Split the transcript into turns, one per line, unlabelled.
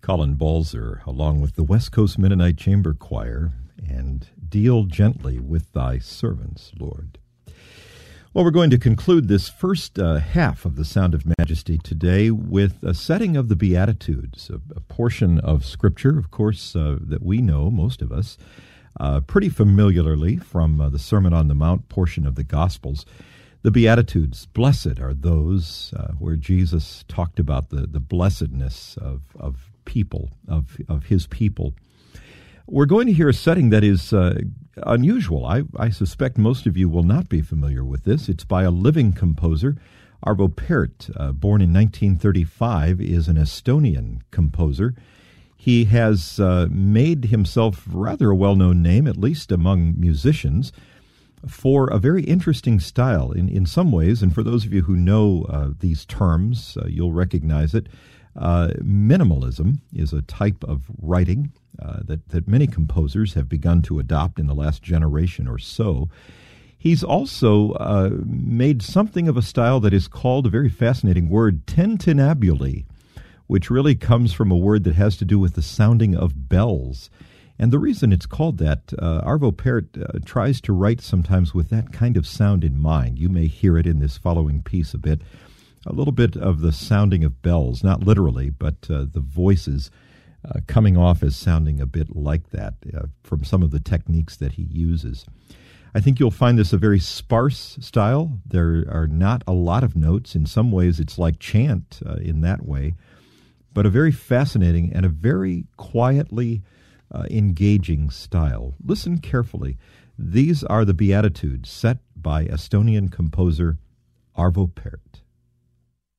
Colin Balzer, along with the West Coast Mennonite Chamber Choir, and Deal Gently with Thy Servants, Lord. Well, we're going to conclude this first half of the Sound of Majesty today with a setting of the Beatitudes, a portion of Scripture, of course, that we know, most of us, pretty familiarly from the Sermon on the Mount portion of the Gospels. The Beatitudes, blessed are those where Jesus talked about the blessedness of people, of his people. We're going to hear a setting that is unusual. I suspect most of you will not be familiar with this. It's by a living composer. Arvo Pärt, born in 1935, is an Estonian composer. He has made himself rather a well-known name, at least among musicians, for a very interesting style in some ways. And for those of you who know these terms, you'll recognize it. Minimalism is a type of writing that many composers have begun to adopt in the last generation or so. He's also made something of a style that is called, a very fascinating word, tintinnabuli, which really comes from a word that has to do with the sounding of bells. And the reason it's called that, Arvo Pärt tries to write sometimes with that kind of sound in mind. You may hear it in this following piece a little bit of the sounding of bells, not literally, but the voices coming off as sounding a bit like that from some of the techniques that he uses. I think you'll find this a very sparse style. There are not a lot of notes. In some ways, it's like chant in that way, but a very fascinating and a very quietly engaging style. Listen carefully. These are the Beatitudes set by Estonian composer Arvo Pärt.